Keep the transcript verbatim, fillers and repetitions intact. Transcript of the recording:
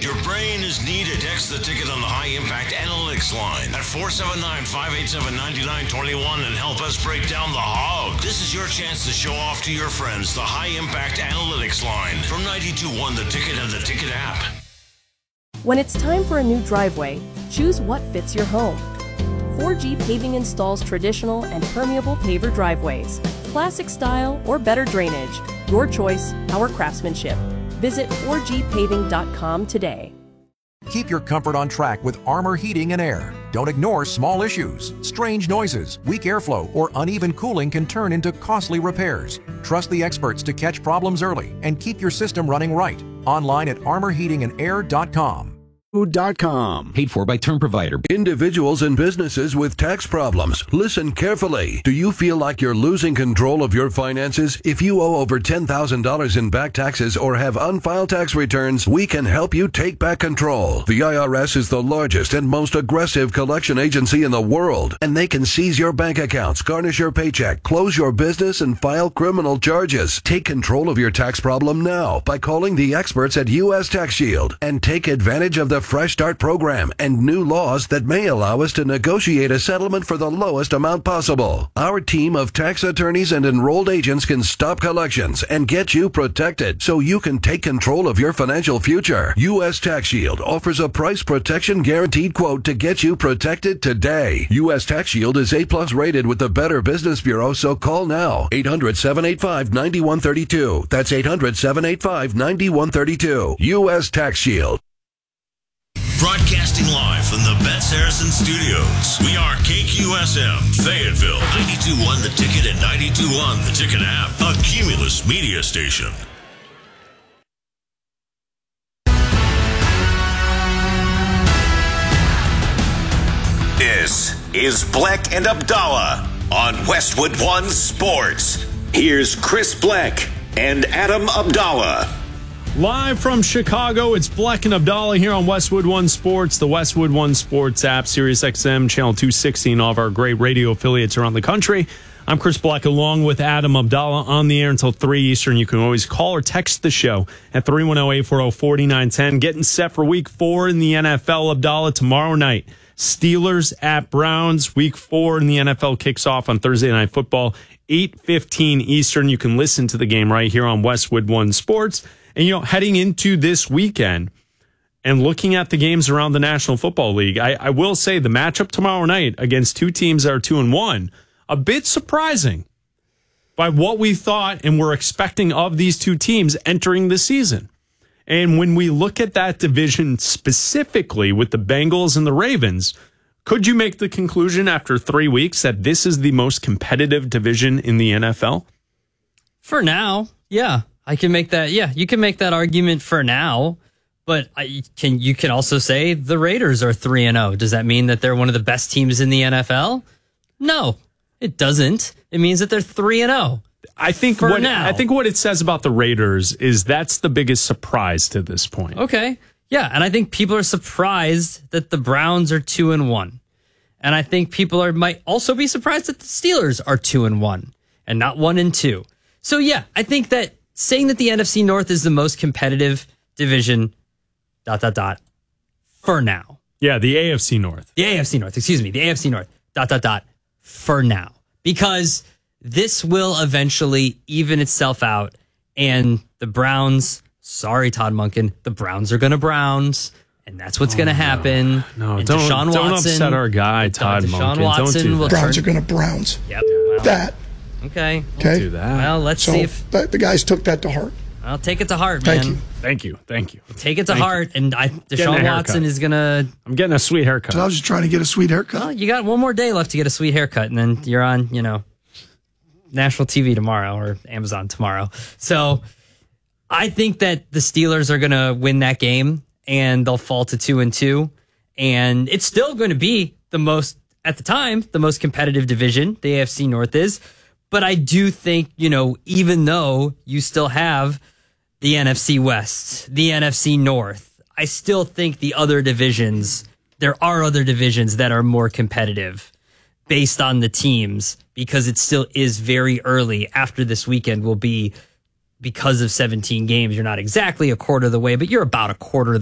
Your brain is needed. Text the ticket on the High Impact Analytics line at four seven nine, five eight seven, nine nine two one and help us break down the hog. This is your chance to show off to your friends the High Impact Analytics line from ninety-two point one The Ticket and the Ticket app. When it's time for a new driveway, choose what fits your home. four G Paving installs traditional and permeable paver driveways, classic style or better drainage. Your choice, our craftsmanship. Visit four G paving dot com today. Keep your comfort on track with Armor Heating and Air. Don't ignore small issues. Strange noises, weak airflow, or uneven cooling can turn into costly repairs. Trust the experts to catch problems early and keep your system running right. Online at armor heating and air dot com. Food dot com. Paid for by Term Provider. Individuals and businesses with tax problems, listen carefully. Do you feel like you're losing control of your finances? If you owe over ten thousand dollars in back taxes or have unfiled tax returns, we can help you take back control. The I R S is the largest and most aggressive collection agency in the world, and they can seize your bank accounts, garnish your paycheck, close your business, and file criminal charges. Take control of your tax problem now by calling the experts at U S Tax Shield and take advantage of the Fresh Start program and new laws that may allow us to negotiate a settlement for the lowest amount possible. Our team of tax attorneys and enrolled agents can stop collections and get you protected so you can take control of your financial future. U S Tax Shield offers a price protection guaranteed quote to get you protected today. U S Tax Shield is A plus rated with the Better Business Bureau, so call now. eight hundred, seven eight five, nine one three two. That's eight hundred, seven eight five, nine one three two. U S Tax Shield. Broadcasting live from the Bet Saracen Studios. We are K Q S M, Fayetteville, ninety-two point one The Ticket and ninety-two point one The Ticket app, a Cumulus media station. This is Bleck and Abdallah on Westwood One Sports. Here's Chris Bleck and Adam Abdallah. Live from Chicago, it's Bleck and Abdallah here on Westwood One Sports, the Westwood One Sports app, Sirius X M, Channel two sixty, and all of our great radio affiliates around the country. I'm Chris Bleck, along with Adam Abdallah, on the air until three Eastern. You can always call or text the show at three one zero, eight four zero, four nine one zero. Getting set for week four in the N F L, Abdallah, tomorrow night. Steelers at Browns. Week four in the N F L kicks off on Thursday Night Football, eight fifteen Eastern. You can listen to the game right here on Westwood One Sports. And, you know, heading into this weekend and looking at the games around the National Football League, I, I will say the matchup tomorrow night against two teams that are two and one, a bit surprising by what we thought and were expecting of these two teams entering the season. And when we look at that division specifically with the Bengals and the Ravens, could you make the conclusion after three weeks that this is the most competitive division in the N F L? For now, yeah. I can make that, yeah, you can make that argument for now, but I can you can also say the Raiders are three and oh. Does that mean that they're one of the best teams in the N F L? No, it doesn't. It means that they're three and oh. I think for what now. I think what it says about the Raiders is that's the biggest surprise to this point. Okay. Yeah, and I think people are surprised that the Browns are two and one. And I think people are might also be surprised that the Steelers are two and one and not one and two. So yeah, I think that saying that the N F C North is the most competitive division, dot, dot, dot, for now. Yeah, the A F C North. The A F C North, excuse me, the A F C North, dot, dot, dot, for now. Because this will eventually even itself out, and the Browns, sorry, Todd Monken, the Browns are going to Browns, and that's what's oh, going to happen. No, and don't, Deshaun don't Watson, upset our guy, Todd Deshaun Monken. Watson don't do will Browns turn, are going to Browns. Yep. Well, that. Okay. Okay. Don't do that. Well, let's so see if the, the guys took that to heart. I'll take it to heart, Thank man. you. Thank you. Thank you. Take it to Thank heart, you. and I, Deshaun Watson is gonna. I'm getting a sweet haircut. So I was just trying to get a sweet haircut. Well, you got one more day left to get a sweet haircut, and then you're on, you know, national T V tomorrow or Amazon tomorrow. So I think that the Steelers are gonna win that game, and they'll fall to two and two, and it's still going to be the most at the time the most competitive division. The A F C North is. But I do think, you know, even though you still have the N F C West, the N F C North, I still think the other divisions, there are other divisions that are more competitive based on the teams, because it still is very early. After this weekend will be, because of seventeen games, you're not exactly a quarter of the way, but you're about a quarter of